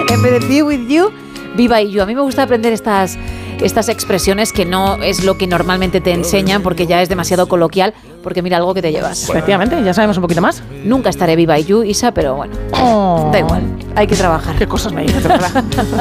En vez de be with you, be by you. A mí me gusta aprender estas expresiones que no es lo que normalmente te enseñan porque ya es demasiado coloquial, porque mira algo que te llevas. Efectivamente, ya sabemos un poquito más. Nunca estaré be by you, Isa, pero bueno, da igual, hay que trabajar. Qué cosas me dices, de verdad.